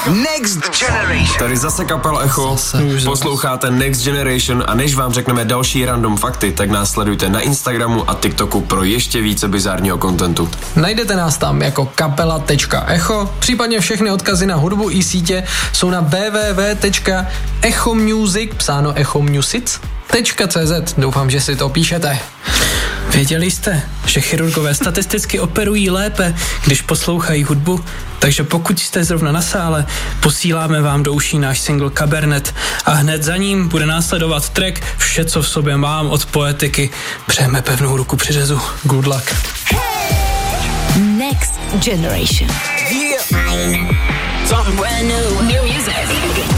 Next Generation. Tady zase kapela Echo, posloucháte Next Generation a než vám řekneme další random fakty, tak nás sledujte na Instagramu a TikToku pro ještě více bizárního kontentu. Najdete nás tam jako kapela.echo, případně všechny odkazy na hudbu i sítě jsou na www.echomusic, psáno echomusic.cz. Doufám, že si to píšete. Věděli jste, že chirurgové statisticky operují lépe, když poslouchají hudbu? Takže pokud jste zrovna na sále, posíláme vám do uší náš single Cabernet a hned za ním bude následovat track Vše, co v sobě mám od Poetiky. Přejeme pevnou ruku při řezu. Good luck. Next Generation. Yeah. Something brand new. New music.